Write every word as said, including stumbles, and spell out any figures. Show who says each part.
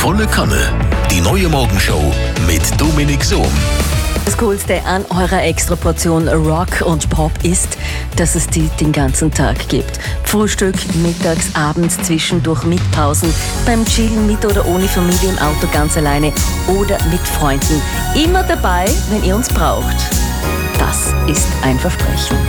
Speaker 1: Volle Kanne. Die neue Morgenshow mit Dominik Sohm.
Speaker 2: Das Coolste an eurer Extraportion Rock und Pop ist, dass es die den ganzen Tag gibt. Frühstück, mittags, abends, zwischendurch, mit Pausen, beim Chillen mit oder ohne Familie, im Auto ganz alleine oder mit Freunden. Immer dabei, wenn ihr uns braucht. Das ist ein Versprechen.